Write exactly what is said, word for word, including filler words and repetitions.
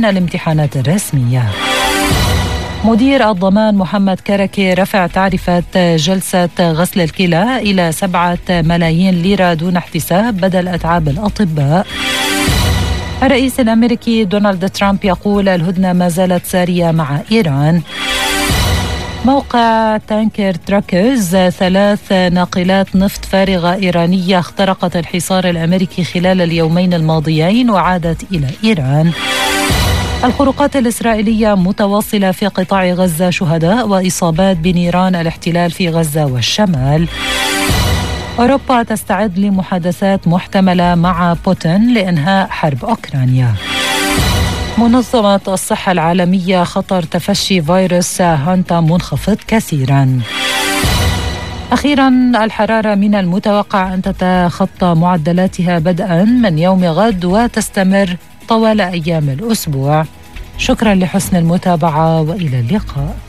من الامتحانات الرسمية. مدير الضمان محمد كركي رفع تعرفة جلسة غسل الكلى إلى سبعة ملايين ليرة دون احتساب بدل أتعاب الأطباء. الرئيس الأمريكي دونالد ترامب يقول الهدنة ما زالت سارية مع إيران. موقع تانكر تراكرز، ثلاث ناقلات نفط فارغة إيرانية اخترقت الحصار الأمريكي خلال اليومين الماضيين وعادت إلى إيران. الخروقات الإسرائيلية متواصلة في قطاع غزة، شهداء وإصابات بنيران الاحتلال في غزة والشمال. أوروبا تستعد لمحادثات محتملة مع بوتين لإنهاء حرب أوكرانيا. منظمة الصحة العالمية، خطر تفشي فيروس هانتا منخفض كثيرا. أخيرا، الحرارة من المتوقع أن تتخطى معدلاتها بدءا من يوم غد وتستمر طوال أيام الأسبوع. شكرا لحسن المتابعة وإلى اللقاء.